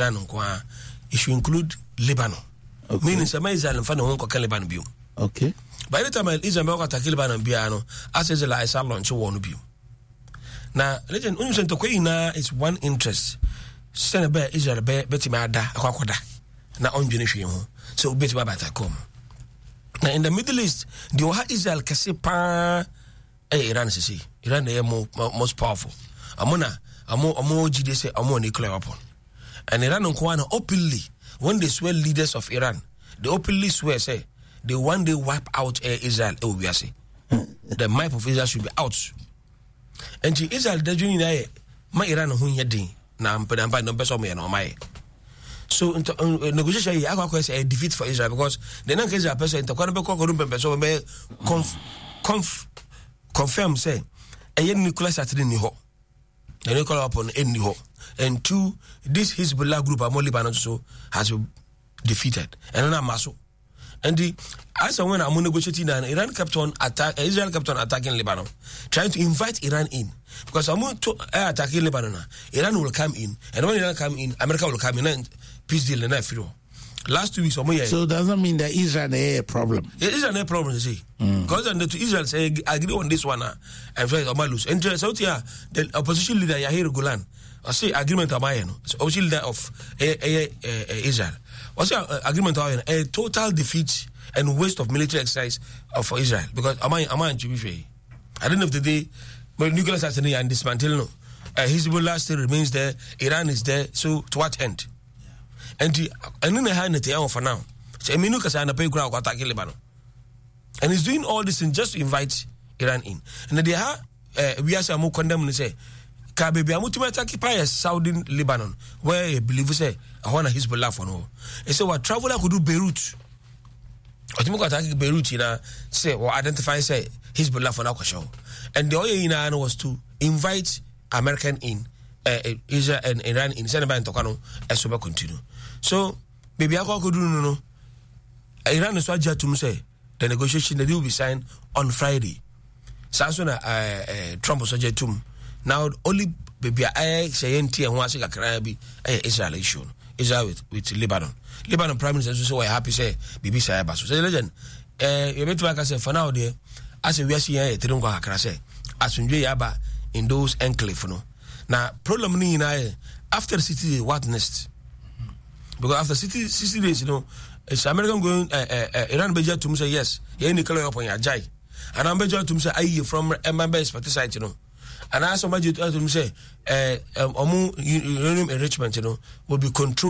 Iran nkwa it should include Lebanon. Okay. Meaning some Israel and Fano won't Lebanon view. Okay. By the time Israel attack Lebanon biano, as Israel is a launch one view. Now, legend unsen to kwina is one interest. Send be Israel be betima da akwakoda. Na onjune hwe ho. So betima bata come. Now in the Middle East, the Oha Israel kase pa Iran sisi. Iran they most powerful. Amona amo jide say amo nuclear weapon. And Iran nkwana openly when they swear leaders of Iran, they openly swear say they one day wipe out Israel. The map of Israel should be out. And Israel the junior my Iran hu yedin na ampa no beso me no mai. So negotiation here akwa say a defeat for Israel because the non Israel person to kwano be kokorum beso me confirm say a nuclear satellite ni ho. The nuclear weapon any ho. And two, this Hezbollah group among Lebanon so has been defeated. And then Maso. And as when I'm negotiating, Israel kept on attacking Lebanon, trying to invite Iran in. Because I'm attacking Lebanon, Iran will come in. And when Iran come in, America will come in and peace deal and freedom. Last 2 weeks, so doesn't mean that Israel has a problem. Israel has a problem, you see. Because to Israel say agree on this one and fight on my lose. And so the opposition leader Yair Golan, I say agreement of mine. So opposition leader of Israel. I say agreement of a total defeat and waste of military exercise for Israel. Because am I to be fair? At the end of the day, but nuclear assassination and dismantle no. Hezbollah still remains there. Iran is there. So to what end? And in the hand for now. So Lebanon. And he's doing all this just to invite Iran in. And they have we are more condemned and say Kabe be amutima attack Saudi Lebanon where he believe say I want Hezbollah for no. And so what traveler could do Beirut. Otimoko attack Beirut say or identify say Hezbollah for now show. And the only in was to invite American in Israel and Iran in Senegal and Tokano as super continue. So maybe I could do no. Iran is what to say the negotiation that will be signed on Friday. Sansona Trump was to now only baby I say NT and once Krabi Israel issue. Israel with Lebanon. Lebanon Prime Minister so happy say Bibi Sayaba. So legend you bet back say for now there as we are seeing a Tirunga Krase as we yaba in those enclave no. Now problem ni after city what next? Because after 60 days, you know, it's American going Iran beja to say yes, you nuclear weapon ya jai. And I'm beja to say I from members participate, you know. And I somebody to say uranium enrichment, you know, will be controlled.